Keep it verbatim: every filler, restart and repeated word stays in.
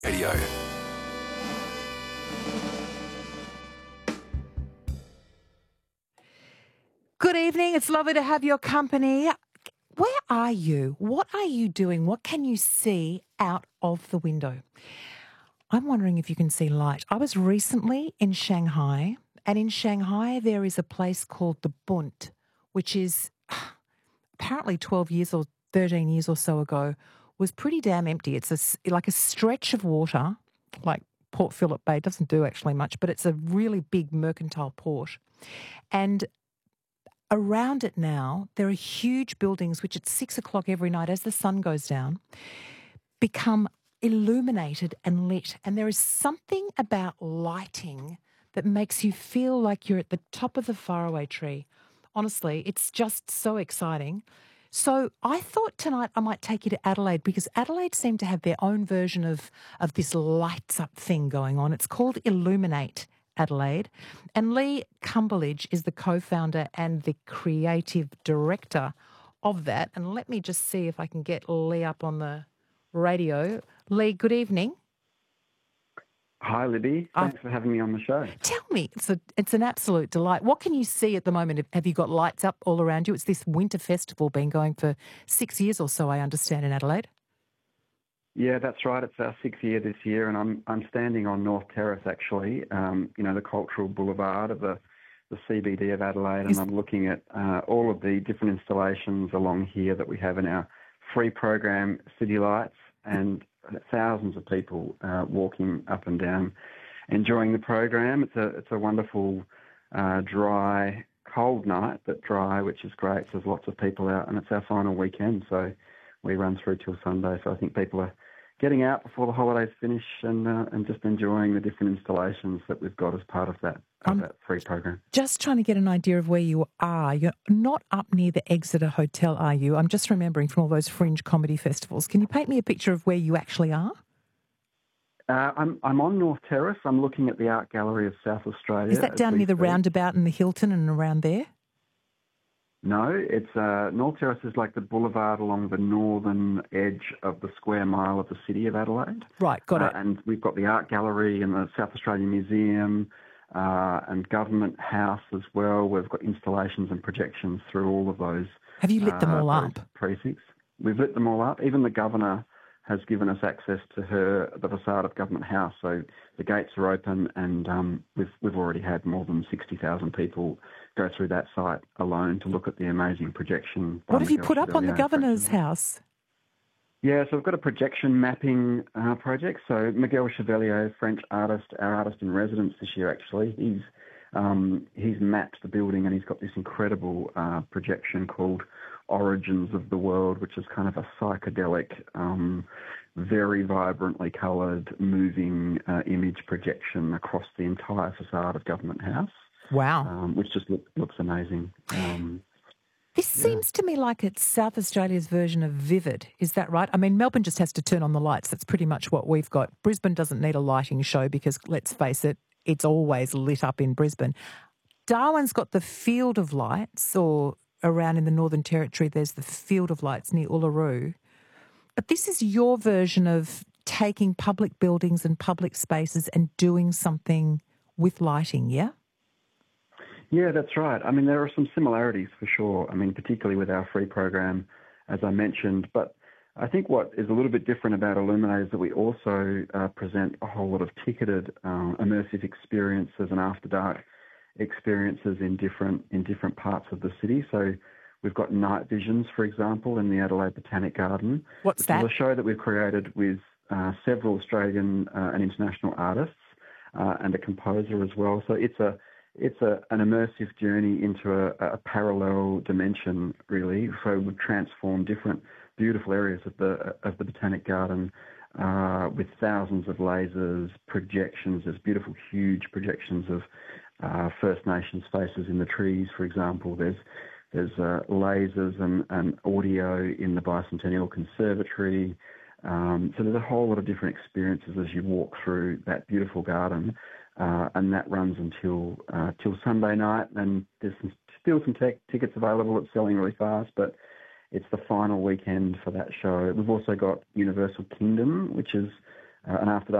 Radio. Good evening. It's lovely to have your company. Where are you? What are you doing? What can you see out of the window? I'm wondering if you can see light. I was recently in Shanghai, and in Shanghai there is a place called the Bund, which is apparently twelve years or thirteen years or so ago, was pretty damn empty. It's a, like a stretch of water, like Port Phillip Bay. It doesn't do actually much, but it's a really big mercantile port. And around it now, there are huge buildings which at six o'clock every night as the sun goes down become illuminated and lit. And there is something about lighting that makes you feel like you're at the top of the faraway tree. Honestly, it's just so exciting. So I thought tonight I might take you to Adelaide because Adelaide seem to have their own version of, of this lights up thing going on. It's called Illuminate Adelaide. And Lee Cumberledge is the co-founder and the creative director of that. And let me just see if I can get Lee up on the radio. Lee, good evening. Hi, Libby. Thanks uh, for having me on the show. Tell me, it's, a, it's an absolute delight. What can you see at the moment? Have you got lights up all around you? It's this winter festival been going for six years or so, I understand, in Adelaide. Yeah, that's right. It's our sixth year this year, and I'm I'm standing on North Terrace, actually, um, you know, the cultural boulevard of the, the C B D of Adelaide, and Is... I'm looking at uh, all of the different installations along here that we have in our free program, City Lights, and thousands of people uh, walking up and down, enjoying the program. It's a it's a wonderful, uh, dry, cold night, but dry, which is great. So there's lots of people out, and it's our final weekend, so we run through till Sunday. So I think people are getting out before the holidays finish and uh, and just enjoying the different installations that we've got as part of that of that free program. Just trying to get an idea of where you are. You're not up near the Exeter Hotel, are you? I'm just remembering from all those fringe comedy festivals. Can you paint me a picture of where you actually are? Uh, I'm I'm on North Terrace. I'm looking at the Art Gallery of South Australia. Is that down near the speak. roundabout and the Hilton and around there? No, it's uh, North Terrace is like the boulevard along the northern edge of the square mile of the city of Adelaide. Right, got uh, it. And we've got the Art Gallery and the South Australian Museum uh, and Government House as well. We've got installations and projections through all of those. Have you lit them all uh, up? Precincts. We've lit them all up. Even the Governor has given us access to her, the facade of Government House. So the gates are open, and um, we've we've already had more than sixty thousand people go through that site alone to look at the amazing projection. What have you put up on the Governor's house? Yeah, so we've got a projection mapping uh, project. So Miguel Chevalier, French artist, our artist in residence this year actually, he's um, he's mapped the building, and he's got this incredible uh, projection called Origins of the World, which is kind of a psychedelic, um, very vibrantly coloured, moving uh, image projection across the entire facade of Government House. Wow. Um, which just look, looks amazing. Um, this yeah. seems to me like it's South Australia's version of Vivid. Is that right? I mean, Melbourne just has to turn on the lights. That's pretty much what we've got. Brisbane doesn't need a lighting show because, let's face it, it's always lit up in Brisbane. Darwin's got the Field of Lights, or around in the Northern Territory there's the Field of Lights near Uluru. But this is your version of taking public buildings and public spaces and doing something with lighting, yeah? Yeah, that's right. I mean, there are some similarities for sure. I mean, particularly with our free program, as I mentioned. But I think what is a little bit different about Illuminate is that we also uh, present a whole lot of ticketed uh, immersive experiences and after dark experiences in different in different parts of the city. So we've got Night Visions, for example, in the Adelaide Botanic Garden. What's that? It's a show that we've created with uh, several Australian uh, and international artists uh, and a composer as well. So it's a It's a, an immersive journey into a, a parallel dimension, really. So we transform different beautiful areas of the of the Botanic Garden uh, with thousands of lasers, projections. There's beautiful, huge projections of uh, First Nations faces in the trees, for example. There's there's uh, lasers and, and audio in the Bicentennial Conservatory. Um, so there's a whole lot of different experiences as you walk through that beautiful garden. Uh, and that runs until uh, till Sunday night, and there's some, still some tech, tickets available. It's selling really fast, but it's the final weekend for that show. We've also got Universal Kingdom, which is Uh, and after